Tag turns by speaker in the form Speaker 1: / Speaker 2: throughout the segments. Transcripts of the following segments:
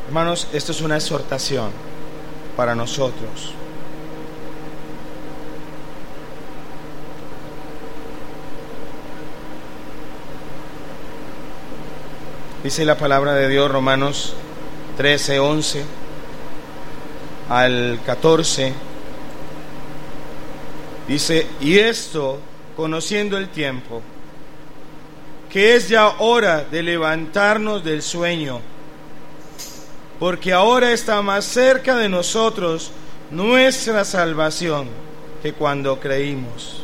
Speaker 1: Hermanos, esto es una exhortación para nosotros. Dice la palabra de Dios, Romanos 13, 11 al 14. Dice: y esto, conociendo el tiempo, que es ya hora de levantarnos del sueño, porque ahora está más cerca de nosotros nuestra salvación que cuando creímos.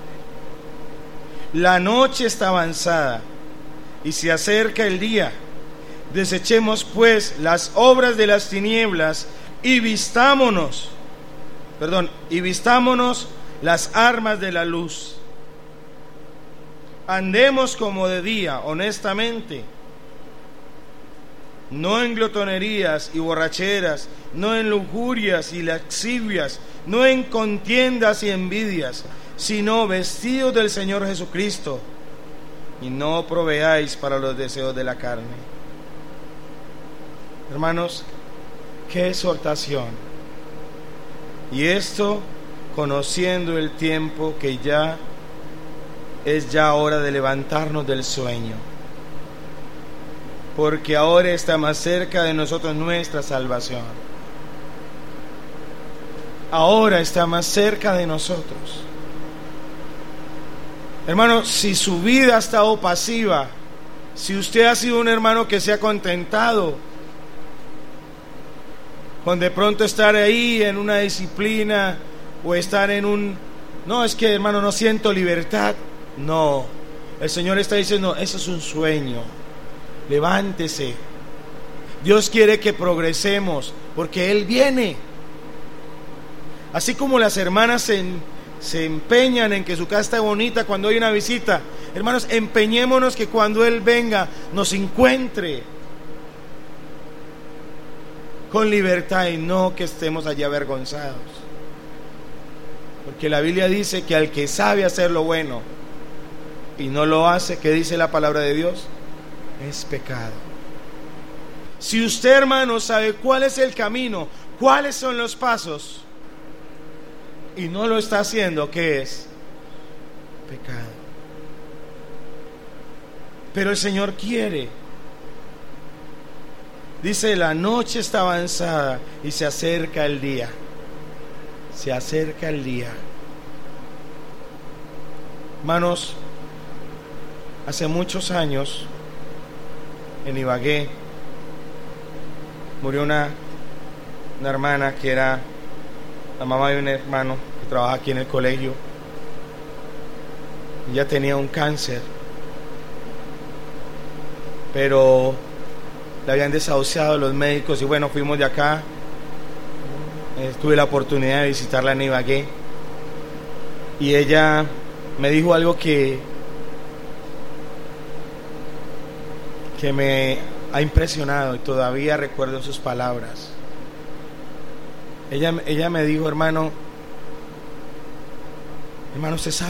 Speaker 1: La noche está avanzada y se acerca el día. Desechemos pues las obras de las tinieblas y vistámonos las armas de la luz. Andemos como de día, honestamente, no en glotonerías y borracheras, no en lujurias y lascivias, no en contiendas y envidias, sino vestidos del Señor Jesucristo, y no proveáis para los deseos de la carne. Hermanos, qué exhortación. Y esto conociendo el tiempo, que ya es hora de levantarnos del sueño, porque ahora está más cerca de nosotros nuestra salvación. Ahora está más cerca de nosotros. Hermano, si su vida ha estado pasiva, si usted ha sido un hermano que se ha contentado con de pronto estar ahí en una disciplina o estar en un... No, es que hermano, no siento libertad. No, el Señor está diciendo, eso es un sueño. Levántese. Dios quiere que progresemos, porque Él viene. Así como las hermanas se empeñan en que su casa esté bonita cuando hay una visita, hermanos, empeñémonos que cuando Él venga nos encuentre con libertad y no que estemos allí avergonzados. Porque la Biblia dice que al que sabe hacer lo bueno y no lo hace, ¿qué dice la palabra de Dios? Es pecado. Si usted, hermano, sabe cuál es el camino, cuáles son los pasos, y no lo está haciendo, ¿qué es? Pecado. Pero el Señor quiere. Dice, la noche está avanzada y se acerca el día. Se acerca el día. Hermanos, hace muchos años en Ibagué murió una hermana que era la mamá de un hermano que trabaja aquí en el colegio. Ella tenía un cáncer, pero la habían desahuciado los médicos y bueno, fuimos de acá. Tuve la oportunidad de visitarla en Ibagué y ella me dijo algo que me ha impresionado y todavía recuerdo sus palabras. Ella me dijo, hermano, usted sabe